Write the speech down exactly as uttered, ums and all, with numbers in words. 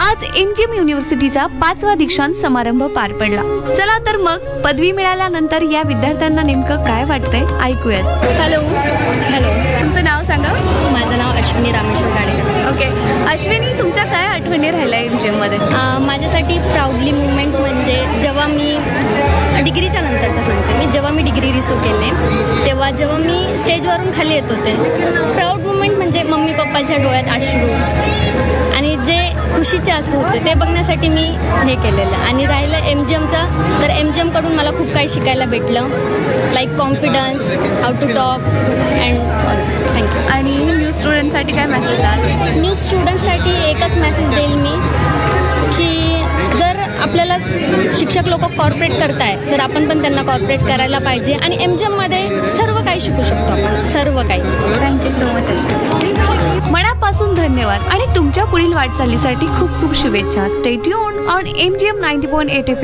आज एमजीएम युनिव्हर्सिटीचा पाचवा दीक्षांत समारंभ पार पडला. चला तर मग पदवी मिळाल्यानंतर या विद्यार्थ्यांना नेमकं काय वाटतंय ऐकूयात. हॅलो हॅलो तुमचं नाव सांगा. माझं नाव अश्विनी रामेश्वर गाडेकर. ओके अश्विनी, तुमच्या काय आठवणी राहिल्या एमजीएम मध्ये? अ, माझ्यासाठी प्राऊडली मुवमेंट म्हणजे जेव्हा मी डिग्रीच्या नंतरचं सांगते मी, जेव्हा मी डिग्री रिसू केले तेव्हा जेव्हा मी स्टेजवरून खाली येत होते, प्राऊड मुवमेंट म्हणजे मम्मी पप्पाच्या डोळ्यात अश्रू आणि जे खुशीचे अश्रू होते ते बघण्यासाठी मी हे केलेलं. आणि राहिलं एम जी एमचा, तर एम जी एमकडून मला खूप काही शिकायला भेटलं, like confidence, how to talk and all. Thank you. आणि न्यू स्टुडंटसाठी काय मेसेज द्याल? न्यू स्टुडंटसाठी एकच मेसेज देईल मी की जर आपल्याला शिक्षक लोक कॉर्पोरेट करताय तर आपण पण त्यांना कॉर्पोरेट करायला पाहिजे. आणि एम जी एममध्ये सर्व काही शिकू शकतो आपण, सर्व काही. Thank you so much. मनापासून धन्यवाद आणि तुमच्या पुढील वाटचालीसाठी खूप खूप शुभेच्छा. Stay tuned on MGM ninety point eight F